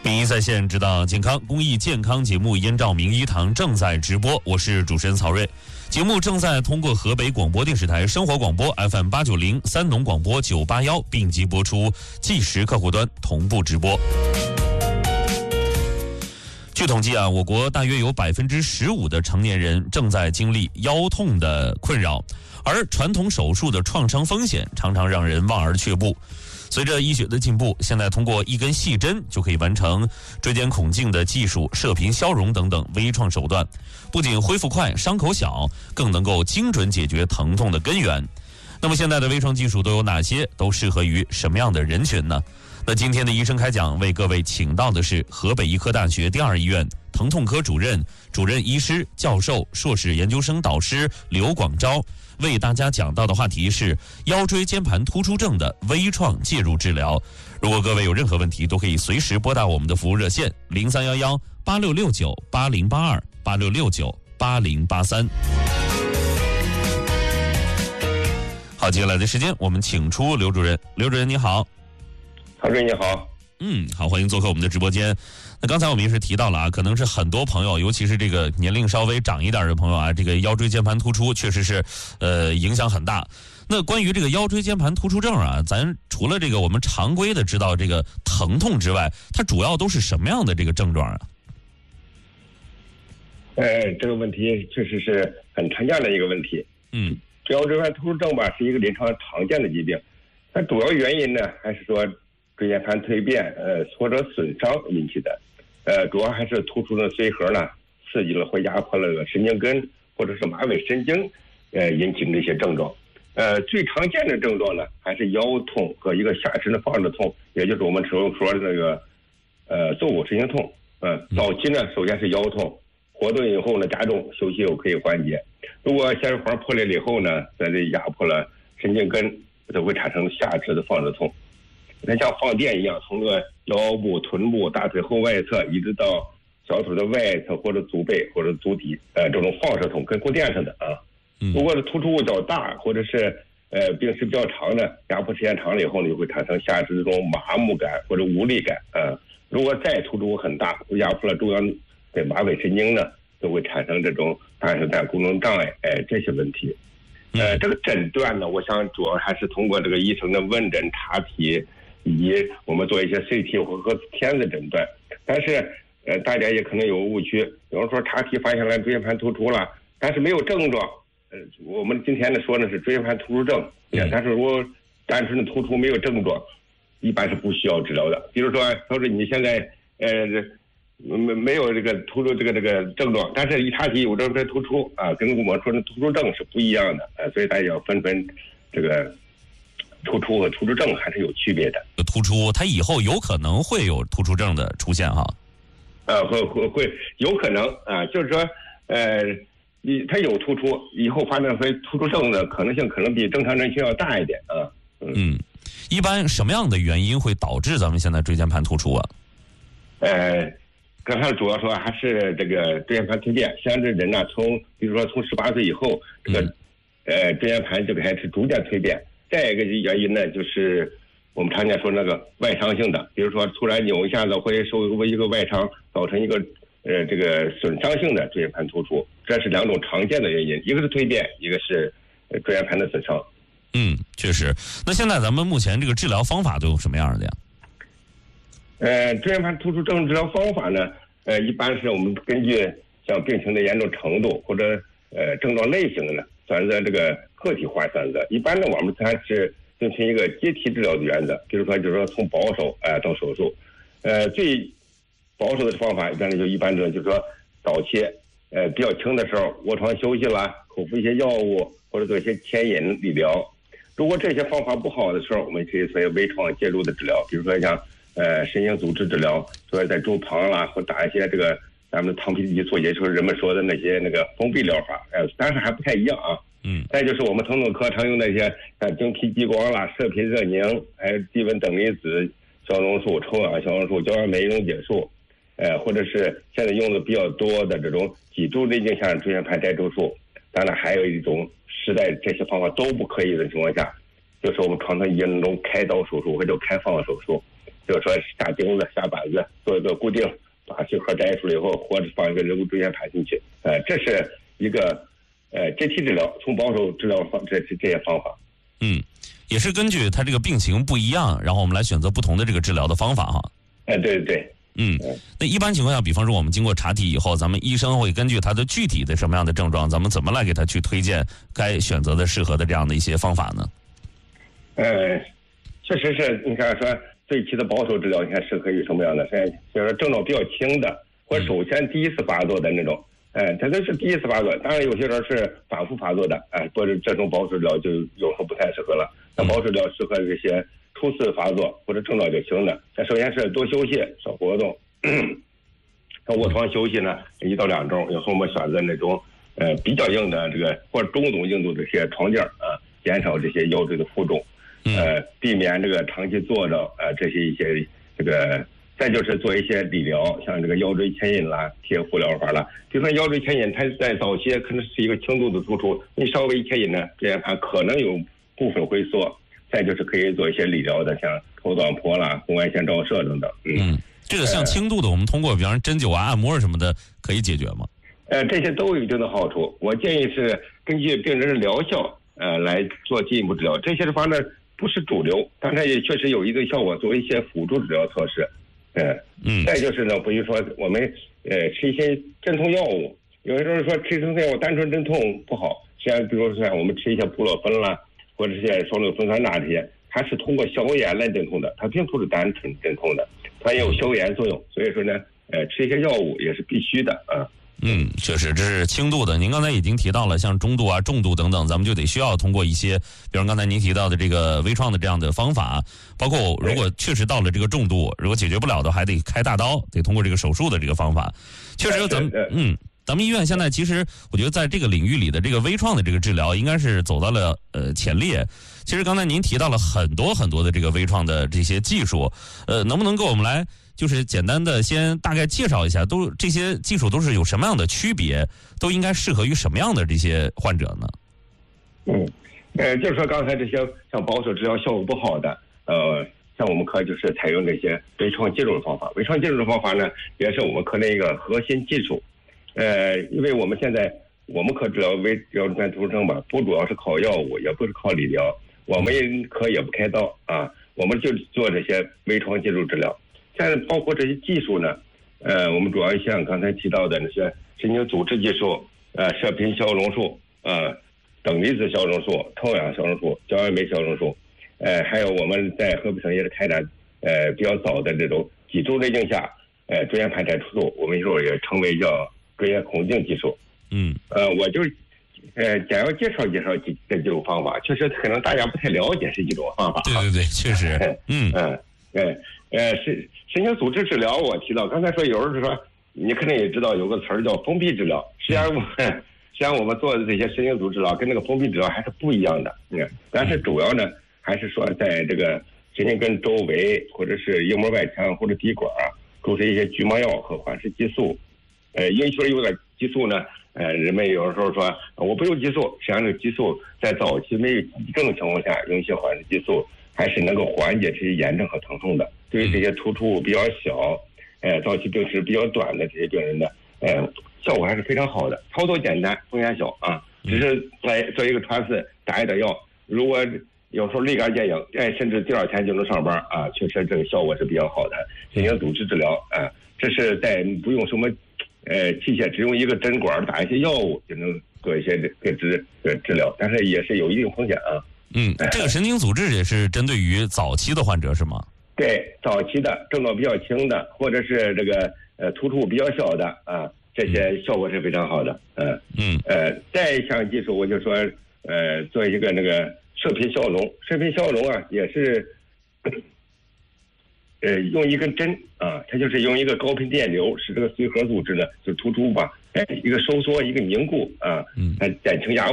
名医在线，知道健康公益健康节目《燕赵名医堂》正在直播，我是主持人曹睿。节目正在通过河北广播电视台生活广播 FM890、三农广播981并机播出，计时客户端同步直播。据统计我国大约有15%的成年人正在经历腰痛的困扰，而传统手术的创伤风险常常让人望而却步。随着医学的进步，现在通过一根细针就可以完成椎间孔镜的技术、射频消融等等微创手段，不仅恢复快、伤口小，更能够精准解决疼痛的根源。那么现在的微创技术都有哪些？都适合于什么样的人群呢？那今天的医生开讲为各位请到的是河北医科大学第2医院疼痛科主任医师、教授、硕士研究生导师刘广昭。为大家讲到的话题是腰椎间盘突出症的微创介入治疗。如果各位有任何问题，都可以随时拨打我们的服务热线03118669808286698083。好，接下来的时间我们请出刘主任。刘主任你好。 曹主任你好。 好，欢迎做客我们的直播间。那刚才我们也是提到了可能是很多朋友，尤其是这个年龄稍微长一点的朋友这个腰椎间盘突出确实是影响很大。那关于这个腰椎间盘突出症咱除了这个我们常规的知道这个疼痛之外，它主要都是什么样的这个症状这个问题确实是很常见的一个问题。腰椎间盘突出症是一个临床常见的疾病，它主要原因呢还是说椎间盘蜕变或者损伤引起的，主要还是突出的髓核呢刺激了或压迫了神经根或者是马尾神经引起的这些症状。最常见的症状呢还是腰痛和一个下肢的放着痛，也就是我们说的那个坐骨神经痛。早期呢首先是腰痛，活动以后呢加重，休息后可以缓解。如果纤维环破裂了以后呢，在这压迫了神经根，就会产生下肢的放着痛。它像放电一样，从这个腰部、臀部、大腿后外侧一直到小腿的外侧或者足背或者足底，这种放射痛跟过电似的如果是突出物较大，或者是病史比较长的，压迫时间长了以后呢，就会产生下肢这种麻木感或者无力感如果再突出物很大，压迫了中央的马尾神经呢，就会产生这种大血管功能障碍这些问题。这个诊断呢，我想主要还是通过这个医生的问诊查体，以及我们做一些 CT 或核磁片的诊断。但是大家也可能有误区，有人说查体发现了椎间盘突出了，但是没有症状。我们今天呢说的是椎间盘突出症，但是如果单纯的突出没有症状，一般是不需要治疗的。比如说你现在没有这个突出这个症状，但是一查体有这个突出跟我们说的突出症是不一样的所以大家要分这个突出和突出症还是有区别的。 突出它以后有可能会有突出症的出现会有可能就是说它有突出，以后发展为突出症的可能性可能比正常人群要大一点一般什么样的原因会导致咱们现在椎间盘突出刚才主要说还是这个椎间盘突变。像这人呢，比如说从18岁以后，这个椎间盘就开始逐渐蜕变。再一个原因呢，就是我们常见说那个外伤性的，比如说突然扭一下子会受一个外伤，造成一个这个损伤性的椎间盘突出。这是两种常见的原因，一个是蜕变，一个是椎间盘的损伤。 确实。那现在咱们目前这个治疗方法都有什么样的呀？ 椎间盘突出症治疗方法呢，一般是我们根据像病情的严重程度或者症状类型呢，选择这个个体化选择。一般呢，我们还是遵循一个阶梯治疗的原则，比如说就是说从保守到手术。最保守的方法一般就是说早期比较轻的时候卧床休息啦，口服一些药物或者做一些牵引理疗。如果这些方法不好的时候，我们可以做微创介入的治疗，比如说像神经组织治疗，所以在周旁啦，或打一些这个咱们糖皮质激素，也就是人们说的那些那个封闭疗法，但是还不太一样再就是我们疼痛科常用那些经皮激光啦、射频热凝，还有低温等离子消融术、抽氧消融术、胶原酶溶解术，或者是现在用的比较多的这种脊柱内镜下椎间盘摘除术。当然还有一种实在这些方法都不可以的情况下，就是我们传统医院那种开刀手术或者开放手术， 就是说下钉子、下板子做一个固定，把芯核摘出来以后，或者放一个人工椎间盘进去。这是一个阶梯治疗，从保守治疗这些方法。 也是根据他这个病情不一样，然后我们来选择不同的这个治疗的方法哈。 对。 那一般情况下，比方说我们经过查体以后，咱们医生会根据他的具体的什么样的症状，咱们怎么来给他去推荐该选择的适合的这样的一些方法呢？ 确实是，你看说最期的保守治疗，你看适合于什么样的？就是症状比较轻的，或者首先第一次发作的那种，它都是第一次发作。当然有些人是反复发作的，或者这种保守治疗就有时候不太适合了。那保守治疗适合这些初次发作或者症状较轻的。那首先是多休息，少活动。像卧床休息呢，1到2周，有时候我们选择那种比较硬的这个或者中等硬度这些床垫减少这些腰椎的负重。避免这个长期坐着这些一些这个，再就是做一些理疗，像这个腰椎牵引啦、贴附疗法啦。比如说腰椎牵引，它在早期可能是一个轻度的突出，你稍微一牵引呢，椎间盘可能有部分回缩。再就是可以做一些理疗的，像头短波啦、红外线照射等等。 这个像轻度的，我们通过比方针灸按摩什么的可以解决吗？ 这些都有一定的好处。我建议是根据病人的疗效来做进一步治疗。这些的方呢不是主流，但它也确实有一定效果，作为一些辅助治疗措施。再就是呢，比如说我们吃一些镇痛药物，有的时候说吃镇痛药物单纯镇痛不好，实际上比如说我们吃一些布洛芬啦，或者是些双硫酸酸钠这些，它是通过消炎来镇痛的，它并不是单纯镇痛的，它也有消炎作用。所以说呢，吃一些药物也是必须的啊。 确实这是轻度的。您刚才已经提到了，像中度啊、重度等等，咱们就得需要通过一些，比如刚才您提到的这个微创的这样的方法，包括如果确实到了这个重度，如果解决不了的，还得开大刀，得通过这个手术的这个方法。确实，咱们医院现在其实我觉得在这个领域里的这个微创的这个治疗，应该是走到了前列。其实刚才您提到了很多很多的这个微创的这些技术，能不能给我们来就是简单的先大概介绍一下，这些技术都是有什么样的区别，都应该适合于什么样的这些患者呢？ 就是说刚才这些像保守治疗效果不好的，像我们科就是采用这些微创介入的方法。微创介入的方法呢，也是我们科的一个核心技术。因为我们现在我们科治疗微腰椎盘突出症吧，不主要是靠药物，也不是靠理疗，我们科也不开刀啊，我们就做这些微创介入治疗。现在包括这些技术呢，我们主要像刚才提到的那些神经组织技术，射频消融术，等离子消融术、透氧消融术、胶原酶消融术，还有我们在河北省也是开展比较早的这种脊柱内镜下椎间盘摘除术，我们一会儿也称为叫椎间孔径技术。我就简要介绍这几种方法，确实可能大家不太了解这几种方法。 对，确实。 神经组织治疗我提到，刚才说有人说你可能也知道有个词儿叫封闭治疗，实际上我们做的这些神经组织治疗跟那个封闭治疗还是不一样的。但是主要呢还是说在这个神经根周围或者是硬膜外腔或者滴管注射一些局麻药和缓释激素。因为说有点激素呢，人们有的时候说我不用激素，实际上这个激素在早期没有急症的情况下用一些缓释激素还是能够缓解这些炎症和疼痛的。对于这些突出物比较小，早期病史比较短的这些病人呢，效果还是非常好的，操作简单，风险小啊，只是做一个穿刺，打一点药，如果有时候立竿见影，甚至第2天就能上班啊，确实这个效果是比较好的。神经组织治疗这是在不用什么器械，只用一个针管打一些药物就能做一些治疗，但是也是有一定风险啊。 这个神经组织也是针对于早期的患者是吗？ 对，早期的症状比较轻的，或者是这个突出比较小的这些效果是非常好的。再一项技术我就说做一个那个射频消融，射频消融也是用一根针它就是用一个高频电流使这个髓核组织呢就突出吧，一个收缩一个凝固简称压